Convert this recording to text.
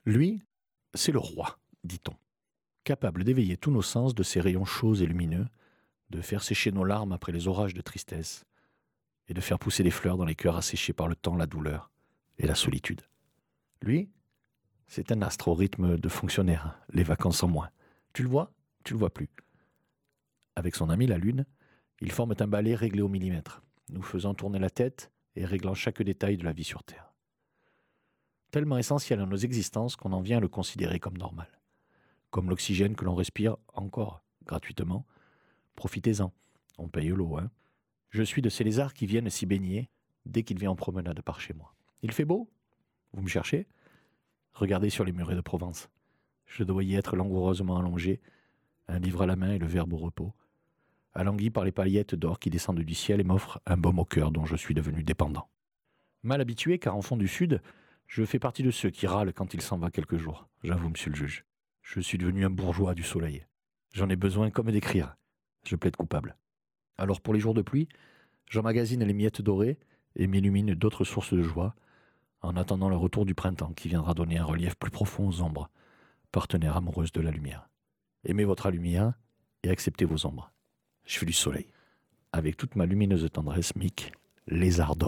Lui, c'est le roi, dit-on, capable d'éveiller tous nos sens de ses rayons chauds et lumineux, de faire sécher nos larmes après les orages de tristesse, et de faire pousser des fleurs dans les cœurs asséchés par le temps, la douleur et la solitude. Lui, c'est un astre au rythme de fonctionnaire, les vacances en moins. Tu le vois, tu le vois plus. Avec son ami la Lune, ils forment un balai réglé au millimètre, nous faisant tourner la tête et réglant chaque détail de la vie sur Terre. Tellement essentiel à nos existences qu'on en vient à le considérer comme normal. Comme l'oxygène que l'on respire encore, gratuitement. Profitez-en, on paye l'eau, hein. Je suis de ces lézards qui viennent s'y baigner dès qu'il vient en promenade par chez moi. Il fait beau? Vous me cherchez? Regardez sur les murets de Provence. Je dois y être langoureusement allongé, un livre à la main et le verbe au repos, alangui par les paillettes d'or qui descendent du ciel et m'offrent un baume au cœur dont je suis devenu dépendant. Mal habitué, car enfant du Sud, je fais partie de ceux qui râlent quand il s'en va quelques jours. J'avoue, monsieur le juge. Je suis devenu un bourgeois du soleil. J'en ai besoin comme d'écrire. Je plaide coupable. Alors pour les jours de pluie, j'emmagasine les miettes dorées et m'illumine d'autres sources de joie, en attendant le retour du printemps qui viendra donner un relief plus profond aux ombres, partenaire amoureuse de la lumière. Aimez votre lumière et acceptez vos ombres. Je fais du soleil. Avec toute ma lumineuse tendresse, Mick, lézard doré.